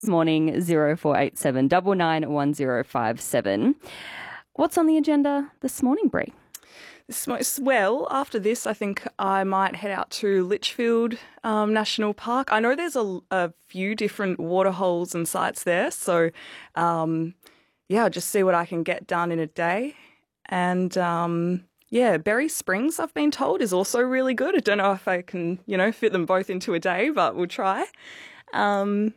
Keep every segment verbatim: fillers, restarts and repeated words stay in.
Morning zero four eight seven nine nine one zero five seven. What's on the agenda this morning, Bree? This, well, after this, I think I might head out to Litchfield um, National Park. I know there's a, a few different waterholes and sites there, so um, yeah, I'll just see what I can get done in a day. And um, yeah, Berry Springs, I've been told, is also really good. I don't know if I can, you know, fit them both into a day, but we'll try. Um,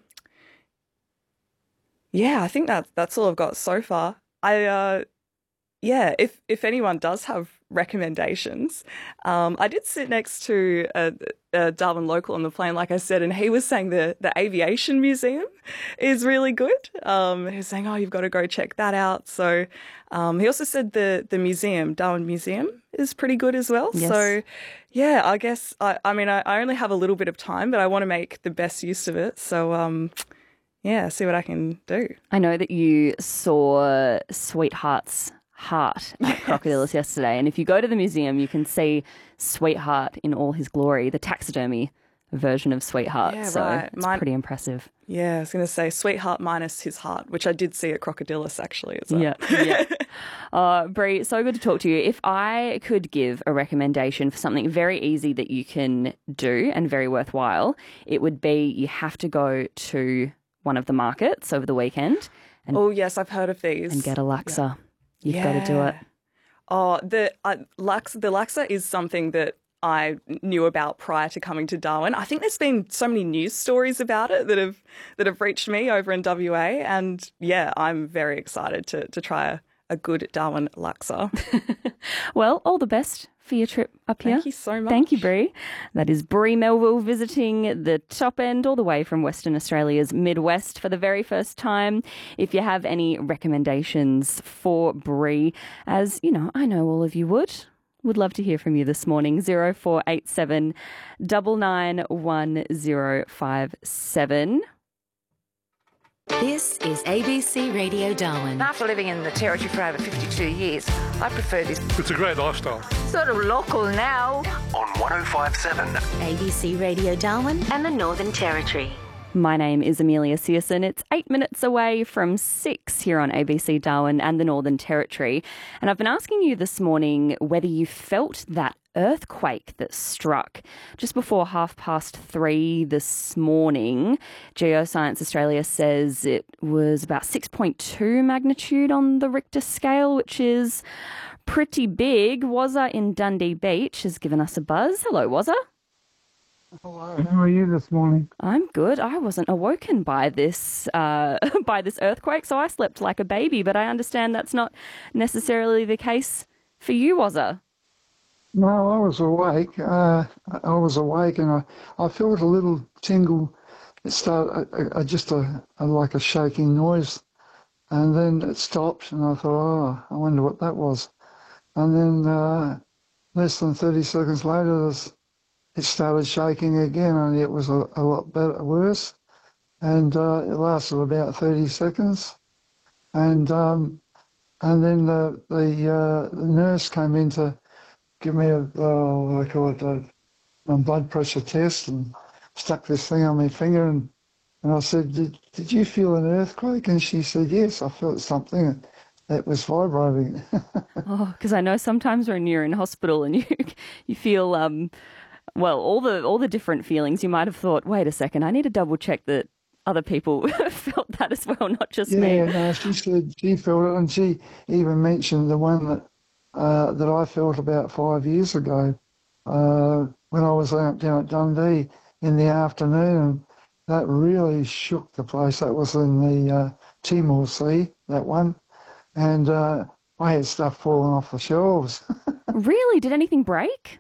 yeah, I think that that's all I've got so far. I uh, yeah, if if anyone does have recommendations, um, I did sit next to a, a Darwin local on the plane, like I said, and he was saying the the aviation museum is really good. Um, he was saying, oh, you've got to go check that out. So um, he also said the the museum, Darwin Museum, is pretty good as well. Yes. So yeah, I guess I, I mean I, I only have a little bit of time, but I want to make the best use of it. So um, yeah, see what I can do. I know that you saw Sweetheart's heart at Yes. Crocodiles yesterday, and if you go to the museum, you can see Sweetheart in all his glory, the taxidermy version of Sweetheart. Yeah, so right. it's Mine- pretty impressive. Yeah, I was going to say Sweetheart minus his heart, which I did see at Crocodilus actually as well. Yeah, yeah. Uh, Bree, so good to talk to you. If I could give a recommendation for something very easy that you can do and very worthwhile, it would be you have to go to one of the markets over the weekend and, Oh yes, I've heard of these. and get a laksa. You've got to do it. Oh, the uh, lax, the laksa is something that I knew about prior to coming to Darwin. I think there's been so many news stories about it that have that have reached me over in W A, and yeah, I'm very excited to to try a, a good Darwin laksa. Well, all the best for your trip up here. Thank you so much. Thank you, Bree. That is Bree Melville visiting the top end all the way from Western Australia's Midwest for the very first time. If you have any recommendations for Bree, as you know, I know all of you would, would love to hear from you this morning. zero four eight seven nine nine one zero five seven. This is A B C Radio Darwin. After living in the Territory for over fifty-two years, I prefer this It's a great lifestyle. sort of local now. On one oh five seven. A B C Radio Darwin and the Northern Territory. My name is Amelia Searson. It's eight minutes away from six here on A B C Darwin and the Northern Territory. And I've been asking you this morning whether you felt that earthquake that struck just before half past three this morning. Geoscience Australia says it was about six point two magnitude on the Richter scale, which is pretty big. Wazza in Dundee Beach has given us a buzz. Hello, Wazza. Hello, how are you this morning? I'm good. I wasn't awoken by this uh, by this earthquake, so I slept like a baby. But I understand that's not necessarily the case for you, Wazza. No, I was awake. Uh, I was awake and I, I felt a little tingle. It started uh, uh, just a, a like a shaking noise, and then it stopped, and I thought, oh, I wonder what that was. And then uh, less than thirty seconds later, this, it started shaking again, and it was a, a lot better, worse. And uh, it lasted about thirty seconds, and um, and then the the, uh, the nurse came in to give me a, uh, I call it a, a blood pressure test, and stuck this thing on my finger, and, and I said, did, did you feel an earthquake? And she said, yes, I felt something that was vibrating. Oh, because I know sometimes when you're in hospital and you you feel um, well, all the all the different feelings. You might have thought, wait a second, I need to double check that other people felt that as well, not just yeah, me. no, she said she felt it, and she even mentioned the one that uh, that I felt about five years ago uh, when I was out down at Dundee in the afternoon, and that really shook the place. That was in the uh, Timor Sea, that one, and uh, I had stuff falling off the shelves. Really? Did anything break?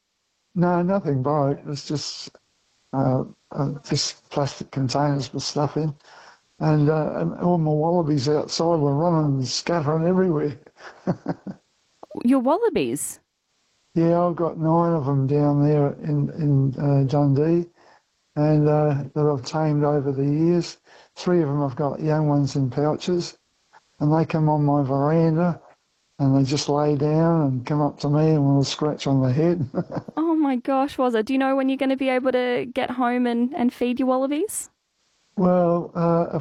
No, nothing broke. It was just uh, uh, just plastic containers with stuff in. And, uh, and all my wallabies outside were running and scattering everywhere. Your wallabies? Yeah, I've got nine of them down there in, in uh, Dundee, and uh, that I've tamed over the years. Three of them I've got young ones in pouches, and they come on my veranda, and they just lay down and come up to me and will scratch on the head. Oh my gosh, Wazza, do you know when you're going to be able to get home and, and feed your wallabies? Well, uh,